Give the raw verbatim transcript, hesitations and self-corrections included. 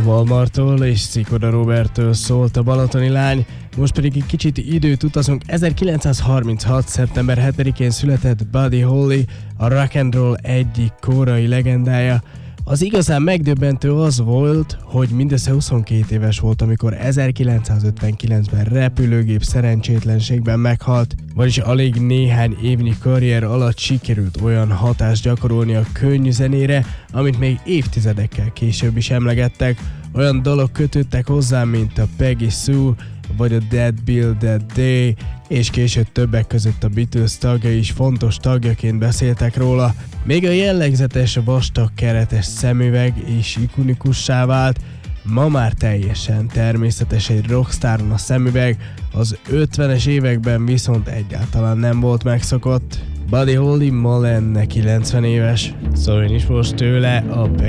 Walmarttól és Szikoda Roberttől szólt a balatoni lány, most pedig egy kicsit időt utazunk. ezerkilencszázharminchat. szeptember hetedikén született Buddy Holly, a rock and roll egyik korai legendája. Az igazán megdöbbentő az volt, hogy mindössze huszonkét éves volt, amikor ezerkilencszázötvenkilencben repülőgép szerencsétlenségben meghalt, vagyis alig néhány évnyi karrier alatt sikerült olyan hatást gyakorolni a könnyű zenére, amit még évtizedekkel később is emlegettek. Olyan dalok kötődtek hozzá, mint a Peggy Sue, vagy a Dead Bill Dead Day, és később többek között a Beatles tagjai is fontos tagjaként beszéltek róla. Még a jellegzetes vastag keretes szemüveg is ikonikussá vált, ma már teljesen természetes egy rockstáron a szemüveg, az ötvenes években viszont egyáltalán nem volt megszokott. Buddy Holly ma lenne kilencven éves, szóljon is most tőle a Peggy